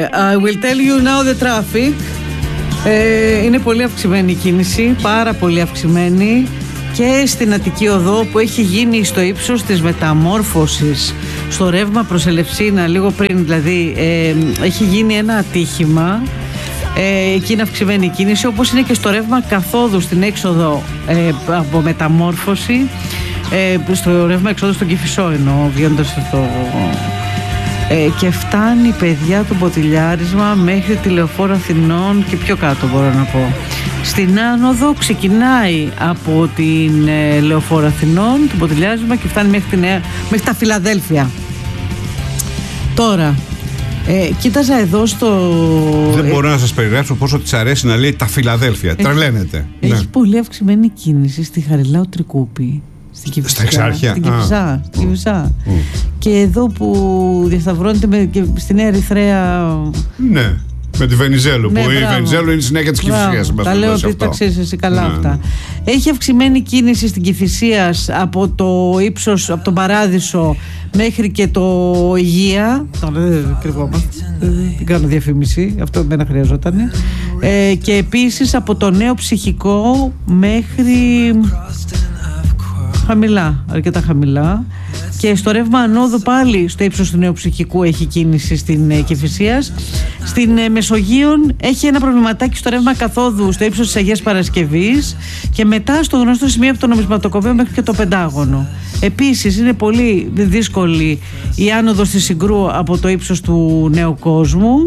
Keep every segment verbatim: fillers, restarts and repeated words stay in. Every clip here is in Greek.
I will tell you now the traffic. Ε, είναι πολύ αυξημένη η κίνηση, πάρα πολύ αυξημένη, και στην Αττική Οδό που έχει γίνει στο ύψος της μεταμόρφωσης στο ρεύμα προς Ελευσίνα, λίγο πριν δηλαδή, ε, έχει γίνει ένα ατύχημα. Ε, εκεί είναι αυξημένη η κίνηση, όπως είναι και στο ρεύμα καθόδου στην έξοδο ε, από μεταμόρφωση, ε, στο ρεύμα εξόδου στον Κηφισό εννοώ, βγαίνοντας στο... Ε, και φτάνει, παιδιά, το ποτηλιάρισμα μέχρι τη Λεωφόρο Αθηνών και πιο κάτω, μπορώ να πω. Στην άνοδο ξεκινάει από την ε, Λεωφόρο Αθηνών το ποτηλιάρισμα και φτάνει μέχρι, τη Νέα, μέχρι τα Φιλαδέλφια. Τώρα ε, κοίταζα εδώ στο... Δεν μπορώ να σας περιγράψω πόσο της αρέσει να λέει τα Φιλαδέλφια. Τρελαίνεται. Έχει ναι. πολύ αυξημένη κίνηση στη Χαριλάου Τρικούπη. Στην Στα Εξάρχεια. Στην Κηφισά. Ah. Στην Κηφισά. Mm. Και εδώ που διασταυρώνεται με, και στη Νέα Ερυθρέα. Ναι, με τη Βενιζέλου. Ναι, που μπράβο. η Βενιζέλου είναι η συνέχεια της Κηφισίας. Τα λέω ότι τα ξέρεις εσύ καλά, ναι, αυτά. Ναι. Έχει αυξημένη κίνηση στην Κηφισίας από το ύψος, από τον Παράδεισο μέχρι και το Υγεία. Τώρα δεν κρυβόμαστε. Δεν κάνω διαφήμιση. Αυτό δεν χρειαζόταν. Ε, και επίσης από το Νέο Ψυχικό μέχρι. Χαμηλά, αρκετά χαμηλά. Και στο ρεύμα ανόδου πάλι στο ύψος του Νέου Ψυχικού έχει κίνηση στην ε, Κηφισίας. Στην ε, Μεσογείων έχει ένα προβληματάκι στο ρεύμα καθόδου στο ύψος της Αγίας Παρασκευής και μετά στο γνωστό σημείο από το Νομισματοκομείο μέχρι και το Πεντάγωνο. Επίσης είναι πολύ δύσκολη η άνοδος της Συγκρού από το ύψος του Νέου Κόσμου.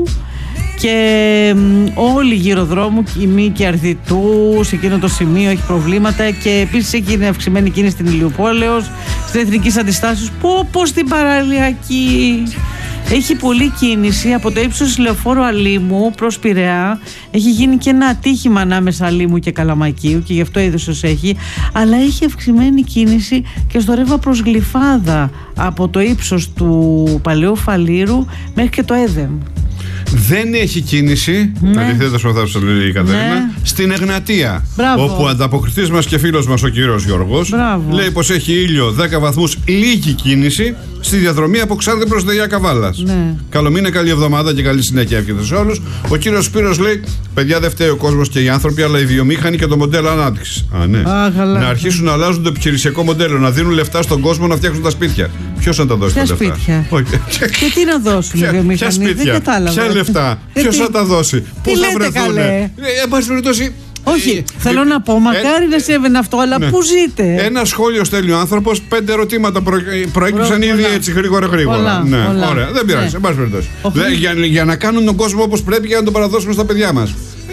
Και όλοι γύρω δρόμου, Κημή και Αρδιτού, σε εκείνο το σημείο έχει προβλήματα. Και επίσης έχει αυξημένη κίνηση στην Ηλιοπόλεως, στην Εθνικής Αντιστάσεως. Πω πω στην Παραλιακή έχει πολλή κίνηση από το ύψος της Λεωφόρου Αλήμου προς Πειραιά. Έχει γίνει και ένα ατύχημα ανάμεσα Αλήμου και Καλαμακίου και γι' αυτό είδος έχει. Αλλά έχει αυξημένη κίνηση και στο ρεύμα προς Γλυφάδα από το ύψος του Παλαιού Φαλήρου μέχρι και το Έδεμ. Δεν έχει κίνηση, ναι, αντιθέτως με αυτά που σας λέει η Κατερίνα, ναι, στην Εγνατία. Μπράβο. Όπου ο ανταποκριτής μας και φίλος μας ο κύριος Γιώργος, μπράβο, λέει πως έχει ήλιο δέκα βαθμούς, λίγη κίνηση στη διαδρομή από Ξάνθη προς Δεγιά Καβάλας. Ναι. Καλό μήνα, καλή εβδομάδα και καλή συνέχεια εύχεται σε όλους. Ο κύριος Σπύρος λέει: παιδιά, δεν φταίει ο κόσμος και οι άνθρωποι, αλλά οι βιομήχανοι και το μοντέλο ανάπτυξης. Α, ναι. Α, να αρχίσουν να αλλάζουν το επιχειρησιακό μοντέλο, να δίνουν λεφτά στον κόσμο να φτιάξουν τα σπίτια. Ποιος θα τα δώσει τα λεφτά? Σπίτια. Και τι να δώσουν οι βιομηχανοί? Δεν κατάλαβα. Ποια λεφτά, ποιος θα τα δώσει, πού θα βρεθούν? Εν πάση περιπτώσει. Όχι, ε, θέλω ε, να πω, μακάρι ε, να συμβαίνει αυτό, αλλά ναι, πού ζείτε? Ένα σχόλιο στέλνει ο άνθρωπος, πέντε ερωτήματα προ, προέκυψαν ήδη έτσι γρήγορα γρήγορα. Πολλά, ναι, πολλά. Ωραία, δεν πειράζει, ναι, εν πάση περιπτώσει. Για, για να κάνουν τον κόσμο όπως πρέπει και να τον παραδώσουμε στα παιδιά μας.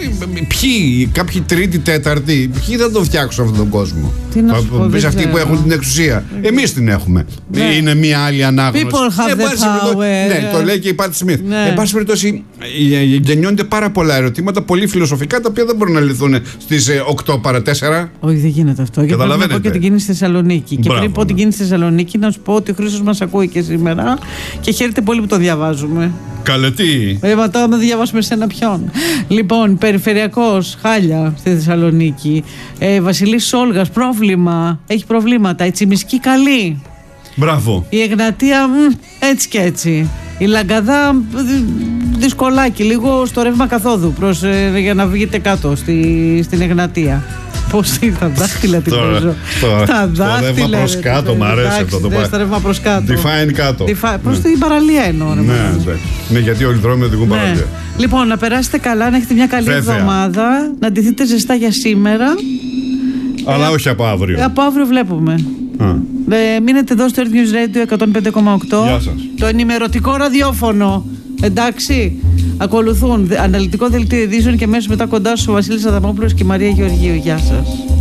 Ποιοι, κάποιοι τρίτη, τέταρτη, ποιοι θα τον φτιάξουν αυτόν τον κόσμο? Τι να σου πω, πεις αυτοί που έχουν την εξουσία. Εμείς την έχουμε. Ναι. Είναι μια άλλη ανάγνωση. People have the power. Ναι, το λέει και η Πάτη Σμιθ. Ναι. Εν πάση περιπτώσει, γεννιόνται πάρα πολλά ερωτήματα, πολύ φιλοσοφικά, τα οποία δεν μπορούν να λυθούν στις οκτώ παρά τέσσερα. Όχι, δεν γίνεται αυτό. Και πρέπει να πω και την κίνηση στη Θεσσαλονίκη. Και πριν πω την κίνηση στη Θεσσαλονίκη, να σου πω ότι ο Χρήστος μας ακούει και σήμερα και χαίρεται πολύ που το διαβάζουμε. Καλέ, τι. Ε, μα τώρα να διαβάσουμε σε ένα ποιον. Λοιπόν, περιφερειακός, Χάλια στη Θεσσαλονίκη. Ε, Βασιλής Όλγας, πρόβλημα. Έχει προβλήματα. Η Τσιμισκή καλή. Μπράβο. Η Εγνατία μ, έτσι και έτσι. Η Λαγκαδά δυσκολάκι, λίγο στο ρεύμα καθόδου προς, ε, για να βγείτε κάτω στη, στην Εγνατία. Πώς ήταν, δάχτυλα την παίζω. Τα δάχτυλα. Το ρεύμα προς κάτω, μ' αρέσει αυτό το πράγμα. Το ρεύμα προς κάτω. Define κάτω. Προς την παραλία εννοώ. Ναι, ναι, γιατί όλοι οι δρόμοι οδηγούν παραλία. Λοιπόν, να περάσετε καλά, να έχετε μια καλή εβδομάδα, να ντυθείτε ζεστά για σήμερα. Αλλά όχι από αύριο. Από αύριο βλέπουμε. Ε, μείνετε εδώ στο Earth News Radio εκατόν πέντε κόμμα οκτώ. Γεια σας. Το ενημερωτικό ραδιόφωνο. Εντάξει. Ακολουθούν αναλυτικό δελτίο ειδήσεων και αμέσως μετά κοντά σου ο Βασίλης Αδαμόπουλος και η Μαρία Γεωργίου. Γεια σας.